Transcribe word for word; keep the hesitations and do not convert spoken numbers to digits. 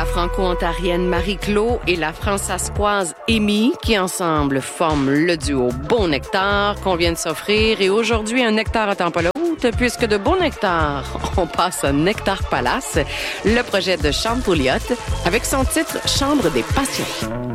la franco-ontarienne Marie-Claude et la françaiscoise Amy, qui ensemble forment le duo Beau Nectar qu'on vient de s'offrir. Et aujourd'hui, un nectar à temps pas l'autre, puisque de Beau Nectar, on passe à Nectar Palace, le projet de Sean Pouliot, avec son titre Chambre des passions.